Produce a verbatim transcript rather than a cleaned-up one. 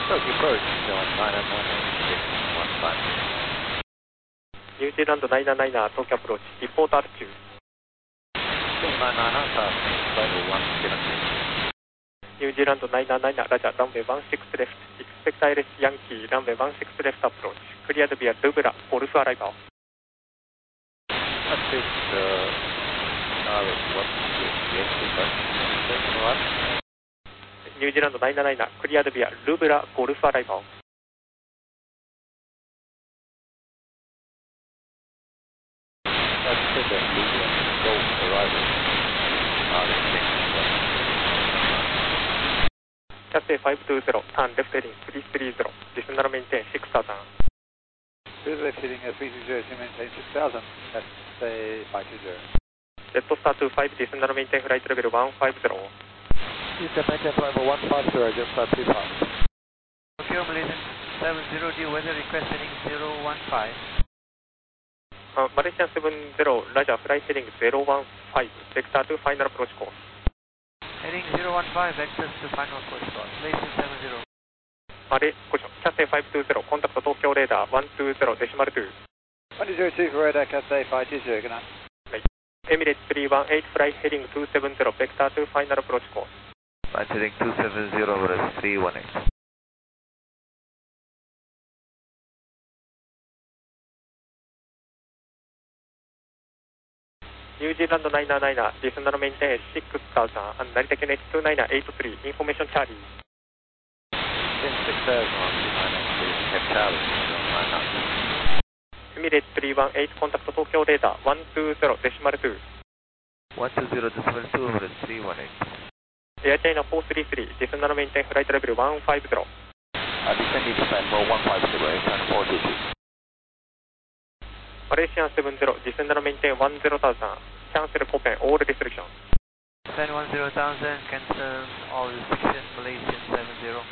Approach, approach, nine nine nine six one five. ニュージーランドナインナインナイン、東京アプローチ、リポートアルチュー。 nine nine nine, level one zero two. ニュージーランドナインナインナイン、ラジャー、ランウェイワンシックスレフト、エクスペクトアイレスヤンキー、ランウェイワンシックスレフトアプローチ、クリアドビア、ルブラ、ゴルフアライバー。 That's it, uh, Charlie, what is it? Yes, sorry. Second one. ニュージーランドナインナインナイン、クリアドビア、ルブラ、ゴルフアライバー。 That's it, uh, Libya, Golf arrival. Charlie, six one. キャッセイファイブツーゼロ、ターンレフトヘディングスリースリーゼロ、ディスナルメインテインシックスターザン。 Left heading uh, three two zero, to maintain six thousand. That's say five two zero. ジェットスターツーファイブ、ディスナルメインテインフライトレベルワンファイブゼロ。 Eastern maintain level one five zero, just start two five. Tokyo Malaysian seven zero D, weather request heading zero one five. マレーシアンセブンゼロ、ラジャーフライヘディングゼロワンファイブ、セクターツーファイナルアプローチコース。 Heading zero one five, access to final course course. Malaysian seven zero. マレー、ごしょ、キャッセイファイブツーゼロ、コンタクト東京レーダーワンツーゼロ、デシマルツー。 one zero two for radar, Cathay five two zero, good night. はい。エミレーツスリーワンエイト、フライヘディングツーセブンゼロ、ベクターツーファイナルアプローチコース。 Flight heading two seven zero, over three one eight. ニュージーランドナインナインナイン、ディスナルメインテインシックスターザン、成田県エイトツーナインエイトスリー、インフォメーションチャーリー。 six thousand, nine nine two, have Charlie, nine nine. エミレーツスリーワンエイト、コンタクト東京レーダーワンツーゼロ、デシマルツー。 one two zero, decimal two, over three one eight. エアチャイナフォースリースリー、ディスナルメインテインフライトレベルワンファイブゼロ。 Uh, descending to Fanmo one five zero, aircraft four two two. マレーシアンセブンゼロ、ディスナルメインテインワンゼロタウザン、キャンセルコペン、オールリストリクション。 Descend one zero thousand, cancel all restrictions, Malaysian seven zero.